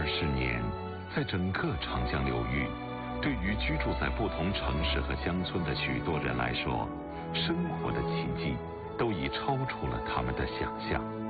20年，在整个长江流域，对于居住在不同城市和乡村的许多人来说，生活的奇迹都已超出了他们的想象。